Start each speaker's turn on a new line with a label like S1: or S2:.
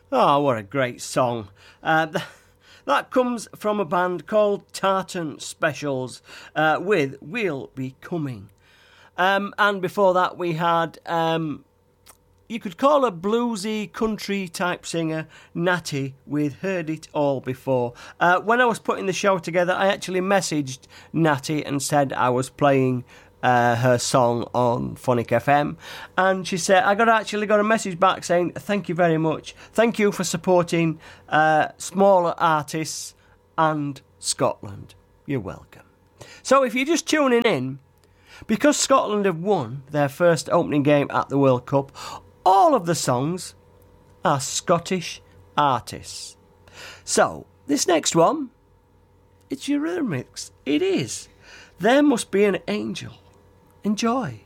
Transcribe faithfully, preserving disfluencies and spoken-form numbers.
S1: Oh, what a great song. Uh, th- that comes from a band called Tartan Specials uh, with We'll Be Coming. Um, and before that we had, um, you could call her bluesy country type singer, Natty, with Heard It All Before. Uh, when I was putting the show together, I actually messaged Natty and said I was playing Uh, her song on Phonic F M, and she said I got actually got a message back saying thank you very much, thank you for supporting uh, smaller artists and Scotland. You're welcome. So if you're just tuning in, because Scotland have won their first opening game at the World Cup, all of the songs are Scottish artists. So this next one, it's your remix. It is There Must Be an Angel. Enjoy.